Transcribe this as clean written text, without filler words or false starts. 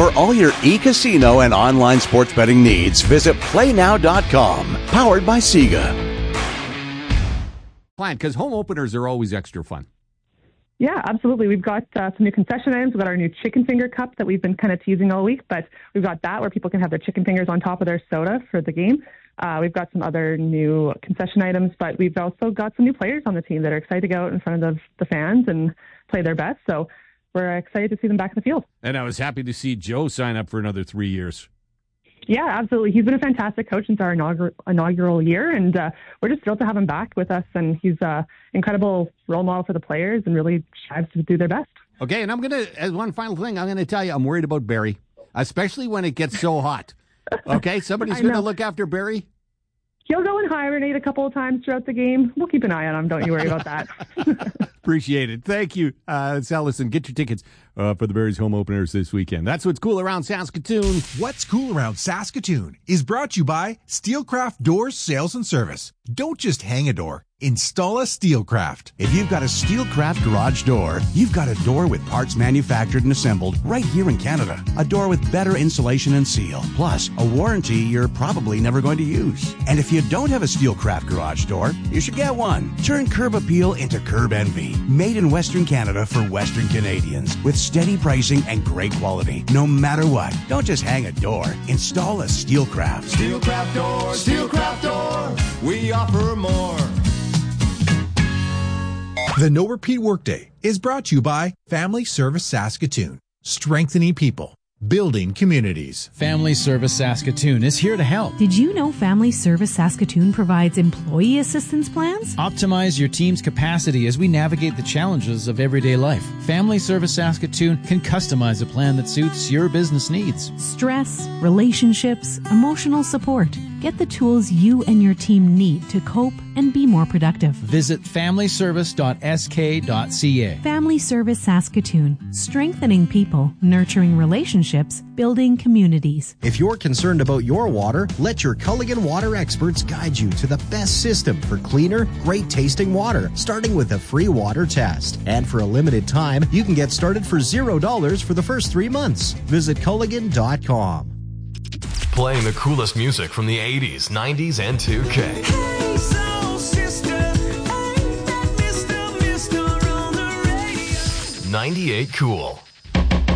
For all your e-casino and online sports betting needs, visit playnow.com. Powered by Sega. Because home openers are always extra fun. Yeah, absolutely. We've got some new concession items. We've got our new chicken finger cup that we've been kind of teasing all week, but we've got that where people can have their chicken fingers on top of their soda for the game. We've got some other new concession items, but we've also got some new players on the team that are excited to go out in front of the fans and play their best. So we're excited to see them back in the field. And I was happy to see Joe sign up for another 3 years. Yeah, absolutely. He's been a fantastic coach since our inaugural year, and we're just thrilled to have him back with us. And he's an incredible role model for the players and really strives to do their best. Okay, and I'm going to, as one final thing, I'm going to tell you, I'm worried about Barry, especially when it gets so hot. Okay, somebody's going to look after Barry? He'll go and hibernate a couple of times throughout the game. We'll keep an eye on him. Don't you worry about that. Appreciate it. Thank you, Allison. Get your tickets for the Barry's home openers this weekend. That's what's cool around Saskatoon. What's cool around Saskatoon is brought to you by Steelcraft Doors Sales and Service. Don't just hang a door. Install a Steelcraft. If you've got a Steelcraft garage door, you've got a door with parts manufactured and assembled right here in Canada. A door with better insulation and seal, plus a warranty you're probably never going to use. And if you don't have a Steelcraft garage door, you should get one. Turn curb appeal into curb envy. Made in Western Canada for Western Canadians with steady pricing and great quality. No matter what, don't just hang a door. Install a Steelcraft. Steelcraft door, Steelcraft door. We offer more. The No Repeat Workday is brought to you by Family Service Saskatoon, strengthening people, building communities. Family Service Saskatoon is here to help. Did you know Family Service Saskatoon provides employee assistance plans? Optimize your team's capacity as we navigate the challenges of everyday life. Family Service Saskatoon can customize a plan that suits your business needs. Stress, relationships, emotional support. Get the tools you and your team need to cope and be more productive. Visit familyservice.sk.ca. Family Service Saskatoon. Strengthening people, nurturing relationships, building communities. If you're concerned about your water, let your Culligan water experts guide you to the best system for cleaner, great-tasting water, starting with a free water test. And for a limited time, you can get started for $0 for the first 3 months. Visit Culligan.com. Playing the coolest music from the 80s, 90s, and 2K. Hey, soul sister, ain't that Mr. on the radio? 98 Cool.